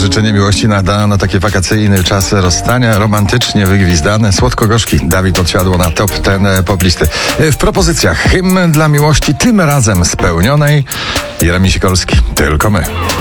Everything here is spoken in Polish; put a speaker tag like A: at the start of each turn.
A: życzenie miłości na taki wakacyjny czas rozstania, romantycznie wygwizdane, słodko-gorzki. Dawid odsiadło na top ten poplisty. W propozycjach hymn dla miłości, tym razem spełnionej. Jeremi Sikorski, tylko my.